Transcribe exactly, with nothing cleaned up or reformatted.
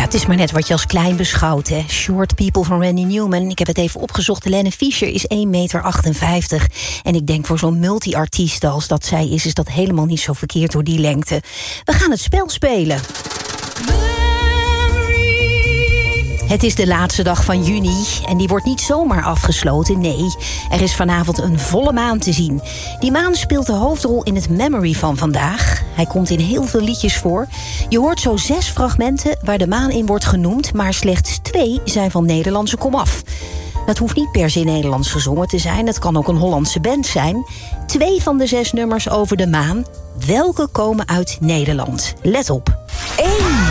Ja, het is maar net wat je als klein beschouwt, hè. Short People van Randy Newman. Ik heb het even opgezocht. Helene Fischer is één meter achtenvijftig. En ik denk voor zo'n multi-artiest als dat zij is... is dat helemaal niet zo verkeerd door die lengte. We gaan het spel spelen. Het is de laatste dag van juni en die wordt niet zomaar afgesloten, nee. Er is vanavond een volle maan te zien. Die maan speelt de hoofdrol in het Memory van vandaag. Hij komt in heel veel liedjes voor. Je hoort zo zes fragmenten waar de maan in wordt genoemd... maar slechts twee zijn van Nederlandse komaf. Dat hoeft niet per se Nederlands gezongen te zijn. Het kan ook een Hollandse band zijn. Twee van de zes nummers over de maan. Welke komen uit Nederland? Let op. één.